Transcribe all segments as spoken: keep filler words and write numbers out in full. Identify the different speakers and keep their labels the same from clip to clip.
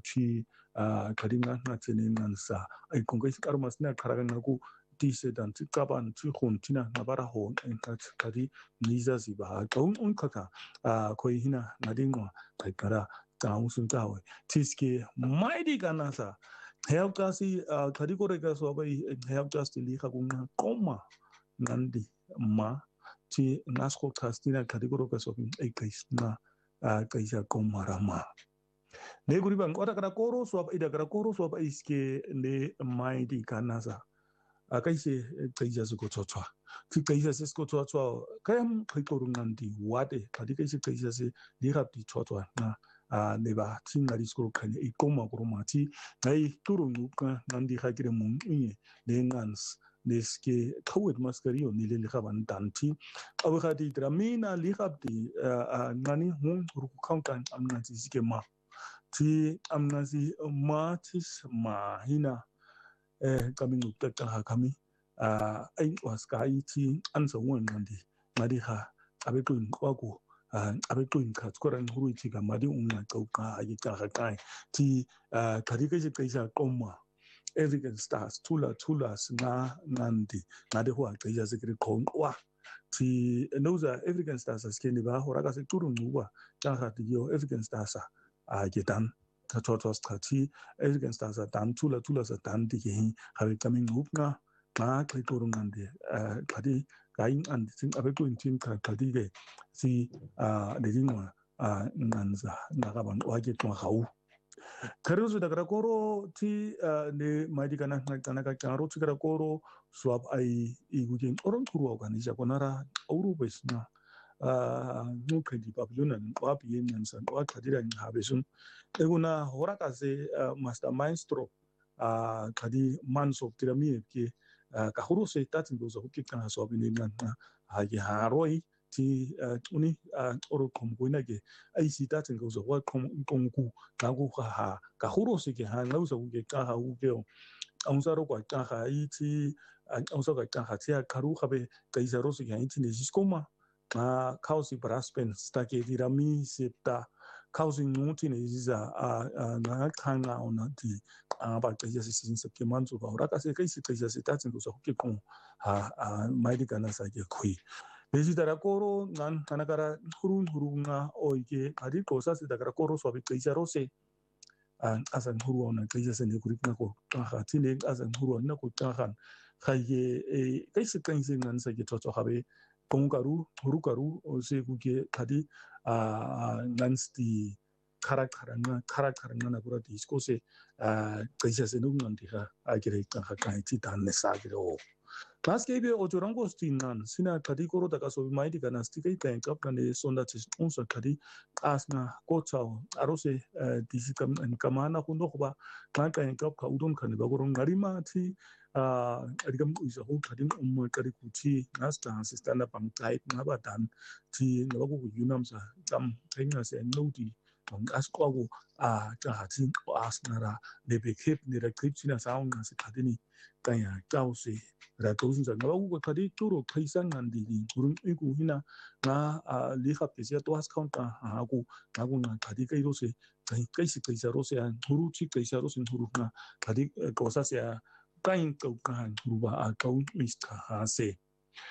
Speaker 1: chi kadinga ngatsene ngansa ay kongay karmas na karagan ngaku ti sedan ti kaban ti khon tina ngabara ho enkat kadi niza ziba kaun un kaka koi hina ngadingwa kay kara taung sun tawe tiske mighty ganasa help kasi kadi kore ka so bay help just li ka kunga koma nandi ma ti nasko kastina kadi kore ka so ay kais na kaisa komarama ne guri bang ora kara koro so ida kara koro so iske ne mighty ganasa akaise kaisa su ko chwa ti kaisa se ko chwa kayam kai korungan di wade kadi kaisa kaisa se li hab di chwa na a neba tin na disko kan e koma kromati ngai turungu ka nandi hakire mun nye ne ngans neske kawet maskario ni le khaban danti aw khadi dramina li hab di ngani hun ruku countan amna ti skema ti amna si matis ma hina eh kami ngukta ka kami ah ai waskai ti ansa won ngandi ngadi ha abe ko ngwaku abe ko nka tskoran huru ti ga madi unna ka ka ai ka ka ti kadi ke ke sa koma evidence stars tula tula na ngandi ngade ho ka ya sekre khonwa ti noza evidence stars skeni ba hora ka se turu ngwa ka ha ti yo evidence stars a getan ta totos ti evidence stars dan tula tula sa dan di hin ha coming ngupna ma kai korungande kadi kain and tin abe ko tin ka kadi ge si de dingwa nanza nagaban waje to hau karuzu daga koro ti ne madi kana kana ka karo ti daga koro swap ai igujin oron kuru organiza konara auru besna no kadi babuluna wa biyen nansan wa kadira ni habesun eguna horaka se master maestro kadi mans of tirami ke ka huru se tatin dozo ke kana so bini nan ha ge haroi ti uni oro komgoina ge ai si tatin gozo wa komku ka go ha ka huru se ke ha ngauzo ge ka ha u ge on sa ro kwa ka ha i ti on sa ka ha ti karu khabe ka izaro se ge ti ne jiskoma a kausi braspen stake dirami septa kausi nuti ne iza a na kanga ona di aba kaisa se sin se kemanzo ba ora ka se kaisi kaisa se tatsin do so ke kon ha maidi kana sa ke khui beji dara koro nan kana kara hurun hurunga oike adi kosa se dara koro so be kaisa rose an asan huru ona kaisa se ne kuri na ko ha tine asan huru na ko ta han khaye kaisa kaisa nan sa ke to to habe kongaru hurukaru ose kuke kadi a nansti karakterna karakterna na kura diskose a kaisa se nungan diha agire ka ka ti dan ne sagiro Maskebe ojorango stinan sina kadi koro daga so maidi kana stikai tank up kane sonda tis onsa kadi asna kotao arose disikam en kamana kundo ba kan tank up ka udon kane bagoron ngarima ti a rigam isa ho kadi ummo kadi kuti nasta assistant pam type ngabadan ti ngabago yunamsa tam tenga se nodi askwago a tahati asnara lebe kep ni rekripsina saunga se kadini kaya kause ra kausin sa ngabago kadi turo kaisan ngandi ni kurun iku hina na liha pesia to as counter hagu hagu na kadi kairo se kai kaisi kaisa rose an huru chi kaisa rose huru na kadi kosa se kain kau kan huru ba kau mista ha se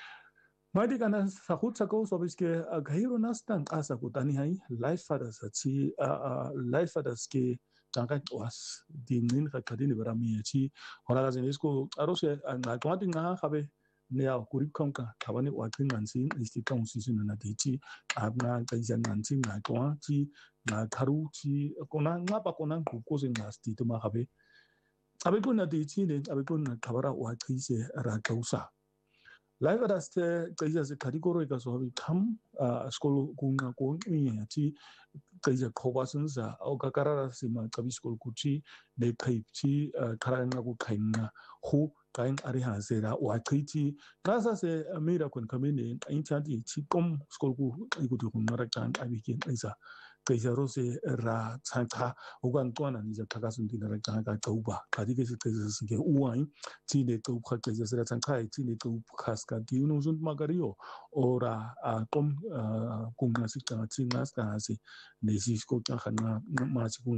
Speaker 1: Madi kana sahut sakau sobiske gairo nastan asa kutani hai life fathers chi life fathers ke tangka was dinin ka kadini barami chi hora ga zenesko arose na kwati nga habe ne ya kurip kanka tabani watin nansin isti kaunsi sunu na dichi abna kaisan nansin na kwa chi na karu chi kona nga pa kona ko se ngasti to ma habe abe kuna dichi ne abe kuna kabara wa krise ra kausa Live at us, kaisa se kategori ka so habi kam skolo kunga kun ni ati kaisa kobasun sa au kakara si ma kabi skolo kuchi ne kai chi karanga ku kainga hu kain ari ha se ra wa kaiti kasa se mira kun kamene in chanti chi kom skolo ku iku tu kun mara kan abi kin kaisa kaisa rose ra chanta ugan tuana ni ja kakasun din ra kan ka tauba kadi ke kaisa se ke uai ti ne tu kha kaisa se ra chantai ti ne tu khas ka di no sunt magario ora a kom kunga si ka ti ngas ka si ne si ko ta khana ma si